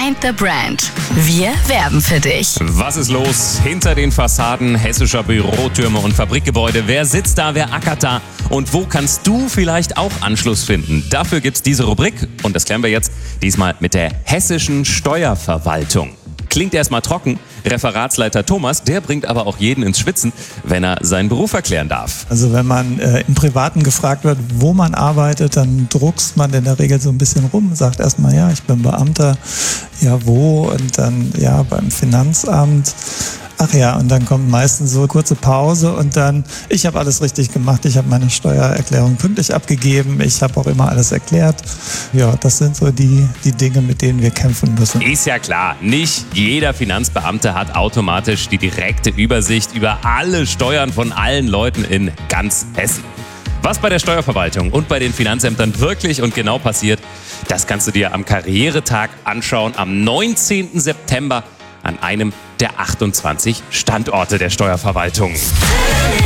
Mind the Brand. Wir werben für dich. Was ist los hinter den Fassaden hessischer Bürotürme und Fabrikgebäude? Wer sitzt da, wer ackert da? Und wo kannst du vielleicht auch Anschluss finden? Dafür gibt's diese Rubrik und das klären wir jetzt diesmal mit der hessischen Steuerverwaltung. Klingt erstmal trocken. Referatsleiter Thomas, der bringt aber auch jeden ins Schwitzen, wenn er seinen Beruf erklären darf. Also wenn man im Privaten gefragt wird, wo man arbeitet, dann druckst man in der Regel so ein bisschen rum, sagt erstmal, ja, ich bin Beamter, ja, wo? Und dann, ja, beim Finanzamt. Ach ja, und dann kommt meistens so eine kurze Pause und dann, ich habe alles richtig gemacht, ich habe meine Steuererklärung pünktlich abgegeben, ich habe auch immer alles erklärt. Ja, das sind so die Dinge, mit denen wir kämpfen müssen. Ist ja klar, nicht jeder Finanzbeamte hat automatisch die direkte Übersicht über alle Steuern von allen Leuten in ganz Hessen. Was bei der Steuerverwaltung und bei den Finanzämtern wirklich und genau passiert, das kannst du dir am Karrieretag anschauen, am 19. September an einem der 28 Standorte der Steuerverwaltung.